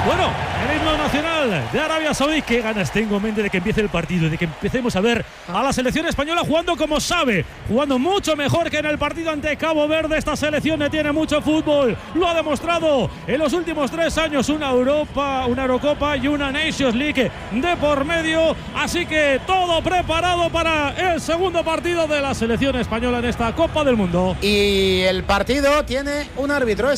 Bueno, el himno nacional de Arabia Saudí. Qué ganas tengo, mente, de que empiece el partido, de que empecemos a ver a la selección española jugando como sabe, jugando mucho mejor que en el partido ante Cabo Verde. Esta selección tiene mucho fútbol, lo ha demostrado en los últimos 3 años, una Eurocopa y una Nations League de por medio, así que todo preparado para el segundo partido de la selección española en esta Copa del Mundo. Y el partido tiene un árbitro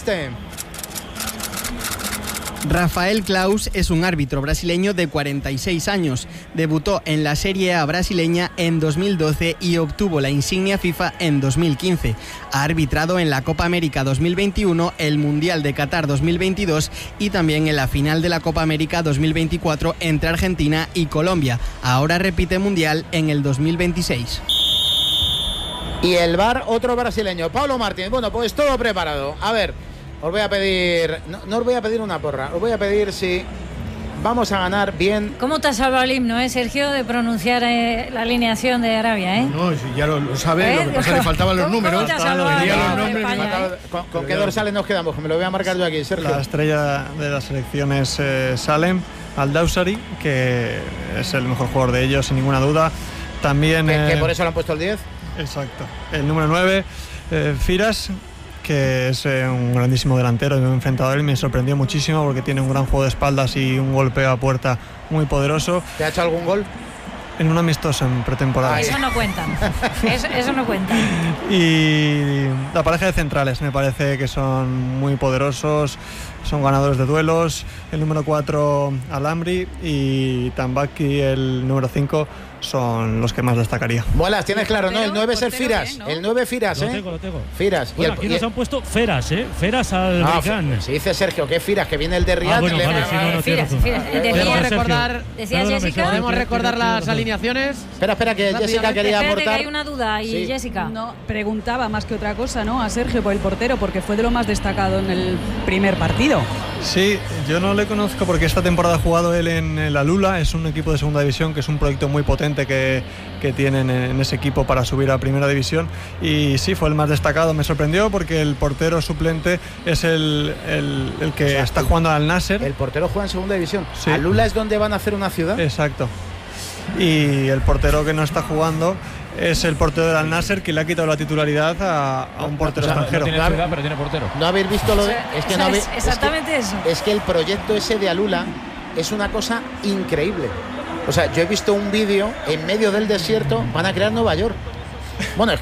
Rafael Claus es un árbitro brasileño de 46 años. Debutó en la Serie A brasileña en 2012 y obtuvo la insignia FIFA en 2015. Ha arbitrado en la Copa América 2021, el Mundial de Qatar 2022 y también en la final de la Copa América 2024 entre Argentina y Colombia. Ahora repite Mundial en el 2026. Y el VAR, otro brasileño, Paulo Martínez. Bueno, pues todo preparado. A ver, os voy a pedir, no os voy a pedir una porra, os voy a pedir si vamos a ganar bien. ¿Cómo te has salvado el himno, Sergio, de pronunciar la alineación de Arabia, No, si ya lo sabe, lo que pasa es que le faltaban los números. ¿Con qué dorsales nos quedamos? Que me lo voy a marcar yo aquí, Sergio. La estrella de la selección es Salem Al-Dawsari, que es el mejor jugador de ellos, sin ninguna duda. También que por eso le han puesto el 10. Exacto. El número 9, Firas, que es un grandísimo delantero. Me he enfrentado a él y me sorprendió muchísimo porque tiene un gran juego de espaldas y un golpeo a puerta muy poderoso. ¿Te ha hecho algún gol? En un amistoso en pretemporada. Eso no cuenta. Eso no cuenta. Y la pareja de centrales me parece que son muy poderosos, son ganadores de duelos. El número 4, Alambri, y Tambaki, el número 5, son los que más destacaría. Bolas, tienes claro, ¿no? El 9 es el Firas. ¿No? El 9 Firas, Lo tengo. Firas. Bueno, aquí nos han puesto Feras, Feras al Ricán. Si dice Sergio que Firas, que viene el de Riyad. Bueno, vale, Firas. ¿Podemos recordar las alineaciones? Espera, que Jessica quería aportar. Que hay una duda y Jessica. No, preguntaba más que otra cosa, ¿no? A Sergio por el portero, porque fue de lo más destacado en el primer partido. Sí, yo no le conozco porque esta temporada ha jugado él en el Alula, es un equipo de segunda división que es un proyecto muy potente que tienen en ese equipo para subir a primera división, y sí, fue el más destacado. Me sorprendió porque el portero suplente es el que está jugando al Nasser. El portero juega en segunda división. Sí. Alula es donde van a hacer una ciudad. Exacto. Y el portero que no está jugando es el portero del Al Nasser, que le ha quitado la titularidad a un portero extranjero. No tiene ciudad, pero tiene portero. No habéis visto lo de. Exactamente eso. Es que el proyecto ese de Alula es una cosa increíble. O sea, yo he visto un vídeo en medio del desierto, van a crear Nueva York. Bueno,